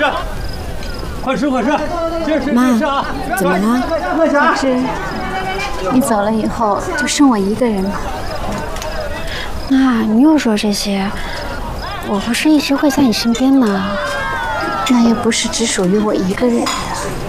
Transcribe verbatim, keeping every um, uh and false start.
吃，快吃快吃，接着吃， 妈， 吃啊！ 怎么了？ 可是你走了以后，就剩我一个人了。 妈，你又说这些，我不是一直会在你身边吗？ 那又不是只属于我一个人的。